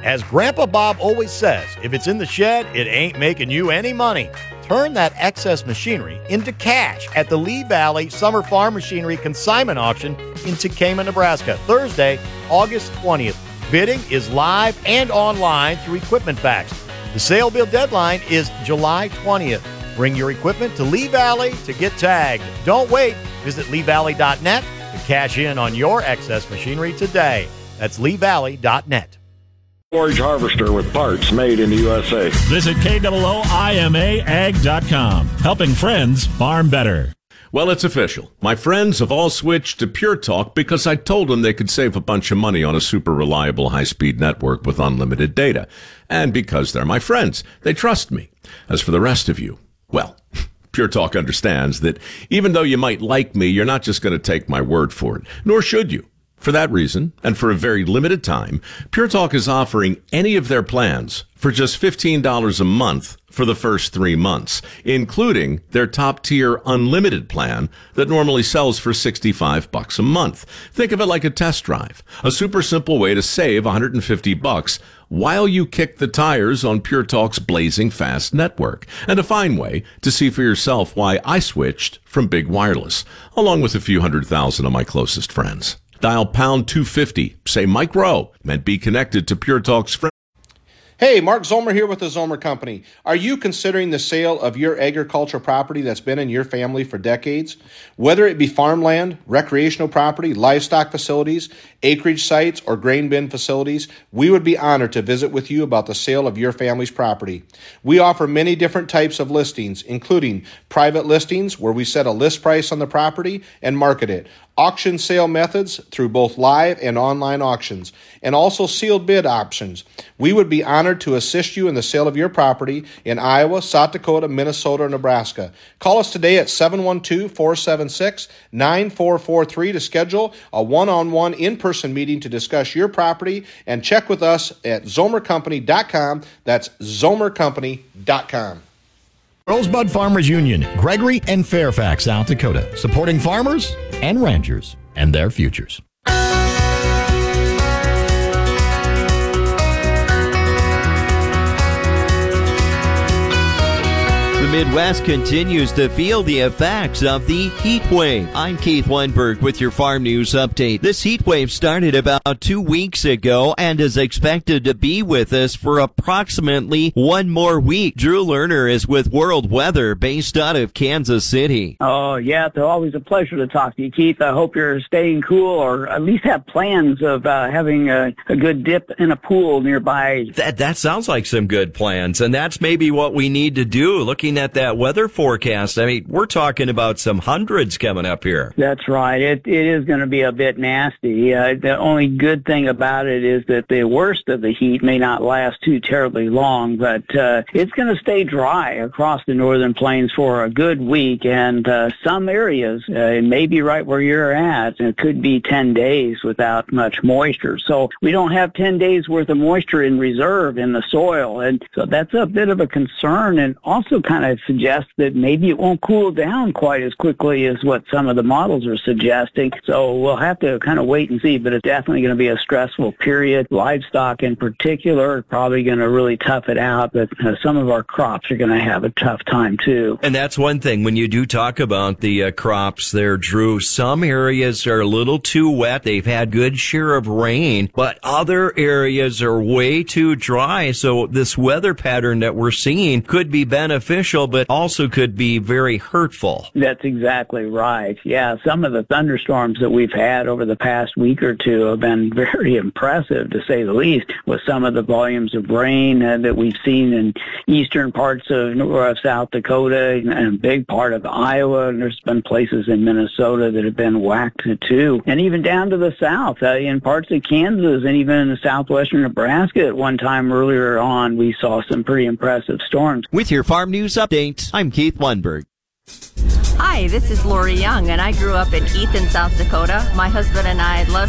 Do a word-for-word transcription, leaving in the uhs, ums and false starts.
As Grandpa Bob always says, if it's in the shed, it ain't making you any money. Turn that excess machinery into cash at the Lee Valley Summer Farm Machinery Consignment Auction in Tekamah, Nebraska, Thursday, August twentieth. Bidding is live and online through Equipment Facts. The sale bid deadline is July twentieth. Bring your equipment to Lee Valley to get tagged. Don't wait. Visit lee valley dot net to cash in on your excess machinery today. That's lee valley dot net. Forage harvester with parts made in the U S A. Visit K O O I M A ag dot com. Helping friends farm better. Well, it's official. My friends have all switched to Pure Talk because I told them they could save a bunch of money on a super reliable high-speed network with unlimited data. And because they're my friends, they trust me. As for the rest of you, well, Pure Talk understands that even though you might like me, you're not just going to take my word for it, nor should you. For that reason, and for a very limited time, Pure Talk is offering any of their plans for just fifteen dollars a month for the first three months, including their top-tier unlimited plan that normally sells for sixty-five bucks a month. Think of it like a test drive, a super simple way to save one hundred fifty bucks while you kick the tires on Pure Talk's blazing fast network, and a fine way to see for yourself why I switched from Big Wireless, along with a few hundred thousand of my closest friends. Dial pound two fifty, say Mike Rowe, and be connected to Pure Talk's friends. Hey, Mark Zomer here with the Zomer Company. Are you considering the sale of your agricultural property that's been in your family for decades? Whether it be farmland, recreational property, livestock facilities, acreage sites, or grain bin facilities, we would be honored to visit with you about the sale of your family's property. We offer many different types of listings, including private listings where we set a list price on the property and market it, auction sale methods through both live and online auctions, and also sealed bid options. We would be honored to assist you in the sale of your property in Iowa, South Dakota, Minnesota, or Nebraska. Call us today at seven one two, four seven six, nine four four three to schedule a one-on-one in-person meeting to discuss your property, and check with us at zomer company dot com. That's zomer company dot com. Rosebud Farmers Union, Gregory and Fairfax, South Dakota, supporting farmers and ranchers and their futures. The Midwest continues to feel the effects of the heat wave. I'm Keith Weinberg with your Farm News Update. This heat wave started about two weeks ago and is expected to be with us for approximately one more week. Drew Lerner is with World Weather based out of Kansas City. Oh, yeah, it's always a pleasure to talk to you, Keith. I hope you're staying cool, or at least have plans of uh, having a, a good dip in a pool nearby. That, that sounds like some good plans, and that's maybe what we need to do. Looking at that weather forecast, I mean, we're talking about some hundreds coming up here. That's right. It it is going to be a bit nasty. Uh, the only good thing about it is that the worst of the heat may not last too terribly long, but uh, it's going to stay dry across the northern plains for a good week, and uh, some areas, uh, it may be right where you're at, it could be ten days without much moisture. So we don't have ten days worth of moisture in reserve in the soil, and so that's a bit of a concern, and also kind of suggests that maybe it won't cool down quite as quickly as what some of the models are suggesting. So we'll have to kind of wait and see, but it's definitely going to be a stressful period. Livestock in particular are probably going to really tough it out, but uh, some of our crops are going to have a tough time too. And that's one thing when you do talk about the uh, crops there, Drew. Some areas are a little too wet. They've had good share of rain, but other areas are way too dry. So this weather pattern that we're seeing could be beneficial, but also could be very hurtful. That's exactly right. Yeah, some of the thunderstorms that we've had over the past week or two have been very impressive, to say the least, with some of the volumes of rain uh, that we've seen in eastern parts of uh, South Dakota and a big part of Iowa. And there's been places in Minnesota that have been whacked too. And even down to the south, uh, in parts of Kansas and even in southwestern Nebraska at one time earlier on, we saw some pretty impressive storms. With your Farm News Update, I'm Keith Weinberg. Hi, this is Lori Young, and I grew up in Ethan, South Dakota. My husband and I love